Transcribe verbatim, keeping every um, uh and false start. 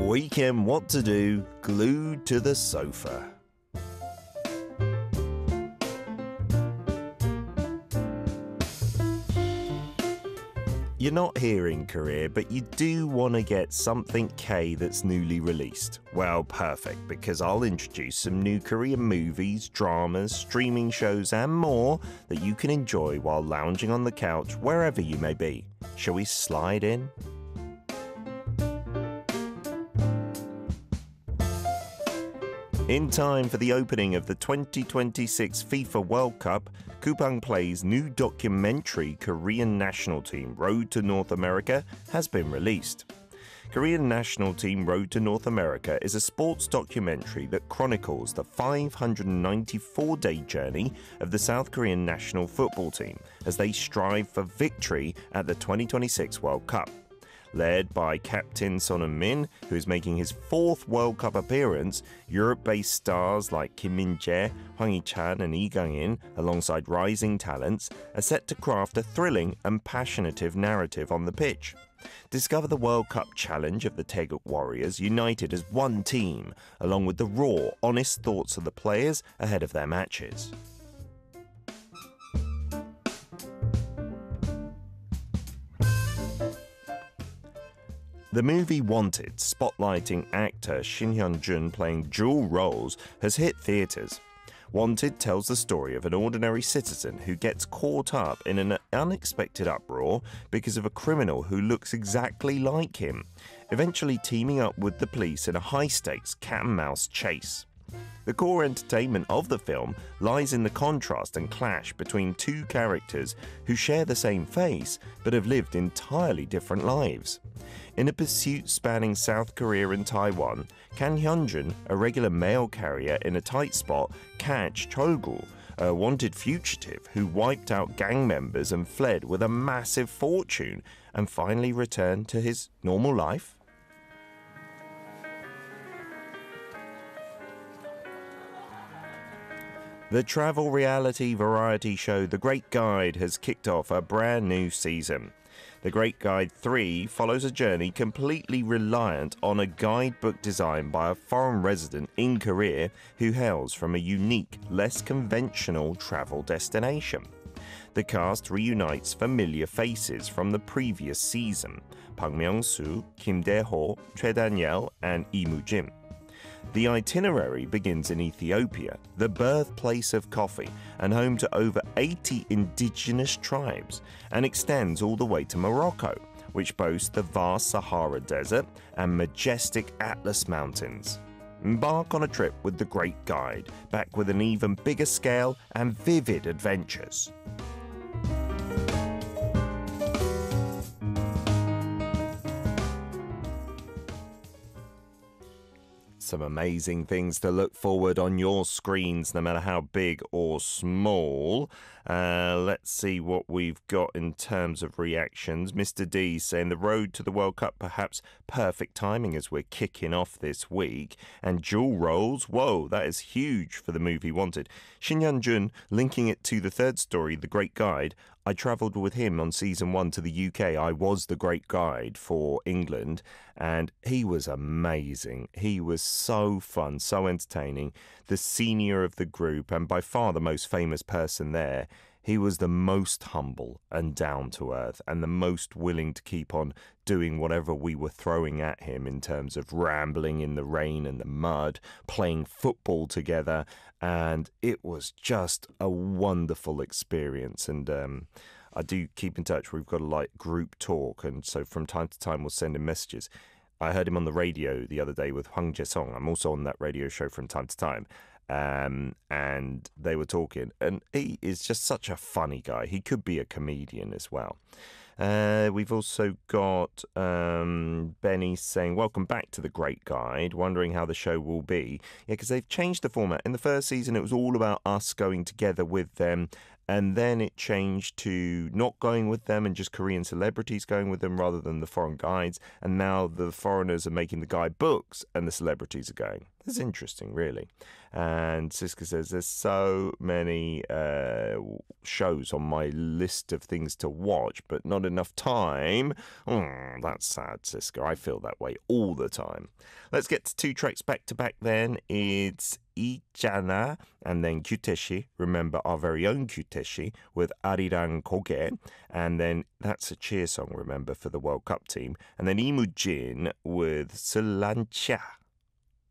Weekend What to Do, glued to the sofa. You're not here in Korea, but you do want to get something K that's newly released. Well, perfect, because I'll introduce some new Korean movies, dramas, streaming shows, and more that you can enjoy while lounging on the couch wherever you may be. Shall we slide in? In time for the opening of the twenty twenty-six FIFA World Cup, Coupang Play's new documentary Korean national team Road to North America has been released. Korean national team Road to North America is a sports documentary that chronicles the five hundred ninety-four day journey of the South Korean national football team as they strive for victory at the twenty twenty-six World Cup. Led by Captain Son Heung-min, who is making his fourth World Cup appearance, Europe-based stars like Kim Min-jae, Hwang Hee-chan and Lee Kang-in, alongside rising talents, are set to craft a thrilling and passionate narrative on the pitch. Discover the World Cup challenge of the Taeguk Warriors united as one team, along with the raw, honest thoughts of the players ahead of their matches. The movie Wanted, spotlighting actor Shin Hyun-jun playing dual roles, has hit theaters. Wanted tells the story of an ordinary citizen who gets caught up in an unexpected uproar because of a criminal who looks exactly like him, eventually teaming up with the police in a high-stakes cat-and-mouse chase. The core entertainment of the film lies in the contrast and clash between two characters who share the same face but have lived entirely different lives. In a pursuit spanning South Korea and Taiwan, can Hyun-jun, a regular mail carrier in a tight spot, catch Chol-gu, a wanted fugitive who wiped out gang members and fled with a massive fortune, and finally return to his normal life? The travel reality variety show The Great Guide has kicked off a brand new season. The Great Guide three follows a journey completely reliant on a guidebook designed by a foreign resident in Korea who hails from a unique, less conventional travel destination. The cast reunites familiar faces from the previous season: Park Myung-soo, Kim Dae-ho, Choi Dan-yeol, and Lee Moo-jin. The itinerary begins in Ethiopia, the birthplace of coffee and home to over eighty indigenous tribes, and extends all the way to Morocco, which boasts the vast Sahara Desert and majestic Atlas Mountains. Embark on a trip with The Great Guide, back with an even bigger scale and vivid adventures. Some amazing things to look forward on your screens, no matter how big or small. Uh, let's see what we've got in terms of reactions. Mister D saying the road to the World Cup, perhaps perfect timing as we're kicking off this week. And dual roles, whoa, that is huge for the movie Wanted. Shin Hyun-jun linking it to the third story, The Great Guide. I travelled with him on season one to the U K. I was the Great Guide for England, and he was amazing. He was so fun, so entertaining. The senior of the group, and by far the most famous person there. He was the most humble and down to earth, and the most willing to keep on doing whatever we were throwing at him in terms of rambling in the rain and the mud, playing football together, and it was just a wonderful experience. And um, I do keep in touch. We've got a like group talk, and so from time to time we'll send him messages. I heard him on the radio the other day with Hwang Jae-sung. I'm also on that radio show from time to time. Um, and they were talking, and he is just such a funny guy. He could be a comedian as well. Uh, we've also got um, Benny saying, welcome back to The Great Guide, wondering how the show will be. Yeah, because they've changed the format. In the first season, it was all about us going together with them And then it changed to not going with them and just Korean celebrities going with them rather than the foreign guides. And now the foreigners are making the guidebooks and the celebrities are going. It's interesting, really. And Siska says there's so many uh, shows on my list of things to watch, but not enough time. Mm, that's sad, Siska. I feel that way all the time. Let's get to two tracks back to back then. It's Ichana and then Kyuteshi. Remember our very own Kyuteshi with Arirang Koge. And then that's a cheer song, remember, for the World Cup team. And then Imujin with Sulancha.